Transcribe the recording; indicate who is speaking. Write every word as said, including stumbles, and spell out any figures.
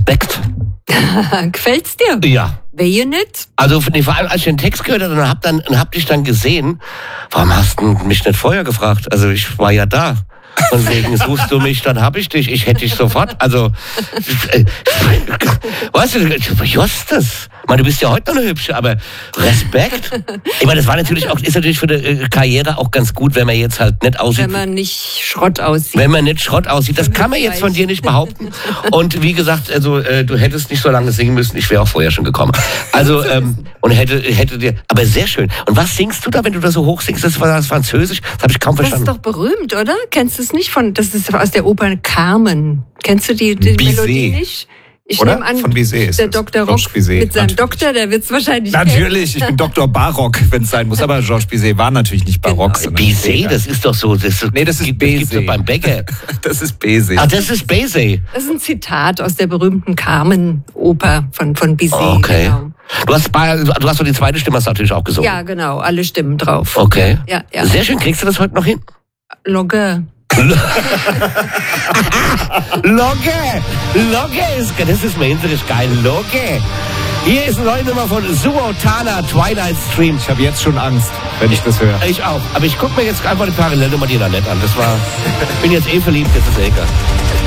Speaker 1: Respekt.
Speaker 2: Gefällt's dir?
Speaker 1: Ja.
Speaker 2: Wehe nicht?
Speaker 1: Also nee, vor allem, als ich den Text gehört habe, dann hab, dann, hab dich dann gesehen, warum hast du mich nicht vorher gefragt? Also ich war ja da. Von wegen suchst du mich, dann hab ich dich. Ich hätte dich sofort. Also, äh, weißt du, Justus, man, du bist ja heute noch eine hübsche, aber Respekt. Ich meine, das war natürlich auch, ist natürlich für eine Karriere auch ganz gut, wenn man jetzt halt nicht aussieht.
Speaker 2: Wenn man nicht Schrott aussieht.
Speaker 1: Wenn man nicht Schrott aussieht. Das kann man jetzt von dir nicht behaupten. Und wie gesagt, also äh, du hättest nicht so lange singen müssen. Ich wäre auch vorher schon gekommen. Also ähm, und hätte hätte dir. Aber sehr schön. Und was singst du da, wenn du da so hoch singst? Das war das Französisch. Das habe ich kaum verstanden.
Speaker 2: Das ist doch berühmt, oder? Kennst du es nicht von? Das ist aus der Oper Carmen. Kennst du die, die Melodie nicht? Ich
Speaker 3: Oder?
Speaker 2: nehme an,
Speaker 3: Von Bizet ist
Speaker 2: der
Speaker 3: es.
Speaker 2: Doktor Rock
Speaker 3: Georges Bizet.
Speaker 2: mit seinem
Speaker 3: Natürlich.
Speaker 2: Doktor, der wird es wahrscheinlich
Speaker 3: Natürlich, ich bin Doktor Barock, wenn es sein muss. Aber Georges Bizet war natürlich nicht barock.
Speaker 2: Genau.
Speaker 3: sondern
Speaker 1: Bizet, das ist doch so. Das ist,
Speaker 3: Nee, das ist
Speaker 1: gibt, das gibt's
Speaker 3: Bizet.
Speaker 1: doch beim Bäcker.
Speaker 3: Das ist Bizet.
Speaker 1: Ah, das ist Bizet.
Speaker 2: Das ist ein Zitat aus der berühmten Carmen-Oper von, von Bizet.
Speaker 1: Okay.
Speaker 2: Genau.
Speaker 1: Du hast, bei, du hast so die zweite Stimme hast du natürlich auch gesungen.
Speaker 2: Ja, genau, alle Stimmen drauf.
Speaker 1: Okay.
Speaker 2: Ja, ja.
Speaker 1: Sehr schön. Kriegst du das heute noch hin?
Speaker 2: Logge.
Speaker 1: Logge! Logge ist, das ist mir hinterlich geil. Logge! Hier ist eine neue Nummer von Suotana, Twilight Stream.
Speaker 3: Ich habe jetzt schon Angst, wenn ich das höre.
Speaker 1: Ich auch. Aber ich gucke mir jetzt einfach die Parallelnummer die da nett an. Das war, ich bin jetzt eh verliebt, das ist egal.